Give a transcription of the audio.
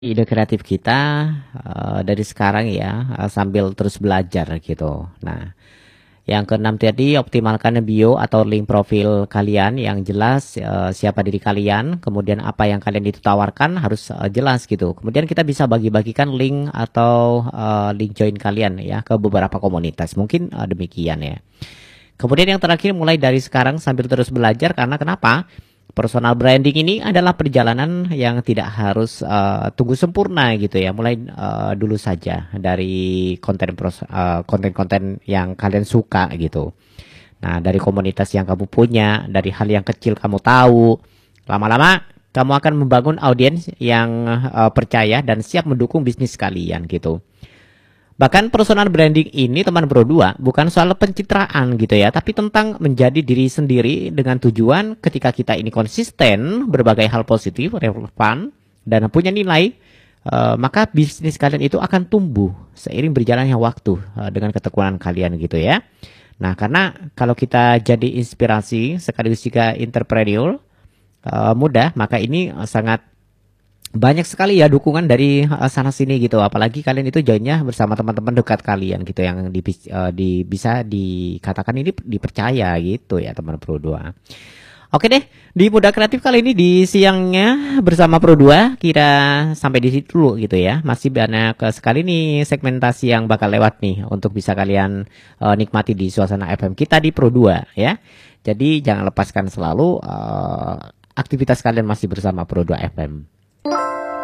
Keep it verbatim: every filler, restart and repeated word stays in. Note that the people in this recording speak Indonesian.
ide kreatif kita eh, dari sekarang ya, eh, sambil terus belajar gitu. Nah, yang keenam tadi optimalkan bio atau link profil kalian yang jelas, eh, siapa diri kalian, kemudian apa yang kalian itu tawarkan harus eh, jelas gitu. Kemudian kita bisa bagi-bagikan link atau eh, link join kalian ya ke beberapa komunitas. Mungkin eh, demikian ya. Kemudian yang terakhir mulai dari sekarang sambil terus belajar karena kenapa? Personal branding ini adalah perjalanan yang tidak harus uh, tunggu sempurna gitu ya. Mulai uh, dulu saja dari konten pros- uh, konten-konten yang kalian suka gitu. Nah, dari komunitas yang kamu punya, dari hal yang kecil kamu tahu, lama-lama kamu akan membangun audiens yang uh, percaya dan siap mendukung bisnis kalian gitu. Bahkan personal branding ini teman Bro dua bukan soal pencitraan gitu ya, tapi tentang menjadi diri sendiri dengan tujuan ketika kita ini konsisten berbagai hal positif, relevan, dan punya nilai, eh, maka bisnis kalian itu akan tumbuh seiring berjalannya waktu eh, dengan ketekunan kalian gitu ya. Nah, karena kalau kita jadi inspirasi sekaligus juga entrepreneur eh, muda, maka ini eh, sangat banyak sekali ya dukungan dari uh, sana sini gitu. Apalagi kalian itu joinnya bersama teman-teman dekat kalian gitu yang di, uh, di bisa dikatakan ini dipercaya gitu ya teman Pro dua. Oke deh, di Muda Kreatif kali ini di siangnya bersama Pro dua kira sampai di situ dulu gitu ya. Masih banyak uh, sekali nih segmentasi yang bakal lewat nih untuk bisa kalian uh, nikmati di suasana F M kita di Pro dua ya. Jadi jangan lepaskan selalu uh, aktivitas kalian masih bersama Pro dua F M.